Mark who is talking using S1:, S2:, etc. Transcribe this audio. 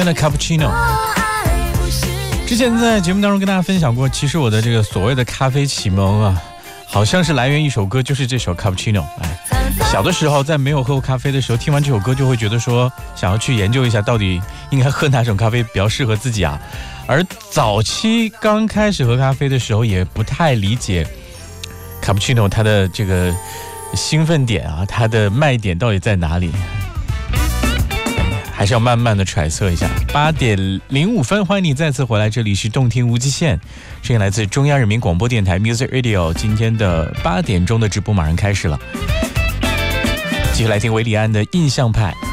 S1: 的 cappuccino。之前在节目当中跟大家分享过，其实我的这个所谓的咖啡启蒙啊，好像是来源一首歌，就是这首 cappuccino。小的时候在没有喝过咖啡的时候，听完这首歌就会觉得说，想要去研究一下到底应该喝哪种咖啡比较适合自己啊。而早期刚开始喝咖啡的时候，也不太理解 cappuccino 它的这个兴奋点啊，它的卖点到底在哪里，还是要慢慢的揣测一下。8点05分，欢迎你再次回来，这里是动听无极限，声音来自中央人民广播电台 Music Radio。今天的8点钟的直播马上开始了，继续来听韦礼安的印象派。